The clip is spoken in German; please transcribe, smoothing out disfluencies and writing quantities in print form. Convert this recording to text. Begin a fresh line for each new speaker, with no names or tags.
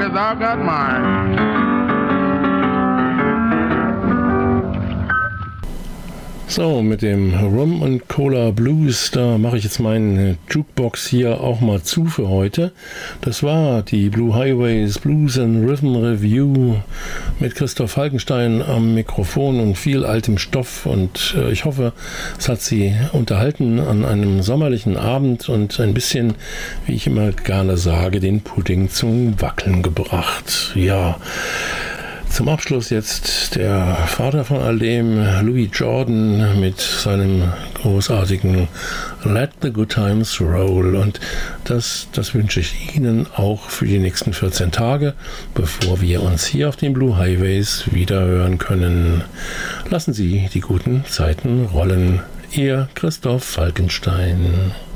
as I got mine.
So, mit dem Rum and Cola Blues, da mache ich jetzt meinen Jukebox hier auch mal zu für heute. Das war die Blue Highways Blues and Rhythm Review mit Christoph Falkenstein am Mikrofon und viel altem Stoff, und ich hoffe, es hat Sie unterhalten an einem sommerlichen Abend und ein bisschen, wie ich immer gerne sage, den Pudding zum Wackeln gebracht. Ja. Zum Abschluss jetzt der Vater von all dem, Louis Jordan, mit seinem großartigen Let the Good Times Roll. Und das wünsche ich Ihnen auch für die nächsten 14 Tage, bevor wir uns hier auf den Blue Highways wieder hören können. Lassen Sie die guten Zeiten rollen. Ihr Christoph Falkenstein.